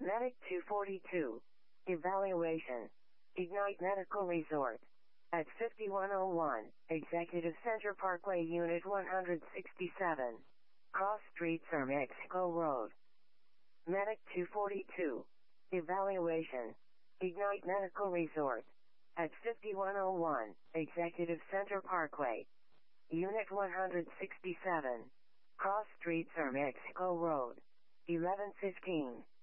Medic 242. Evaluation. Ignite Medical Resort. At 5101, Executive Center Parkway, Unit 167. Cross Street, Sir Mexico Road. Medic 242. Evaluation. Ignite Medical Resort. At 5101, Executive Center Parkway. Unit 167. Cross Street, Sir Mexico Road. 11:15.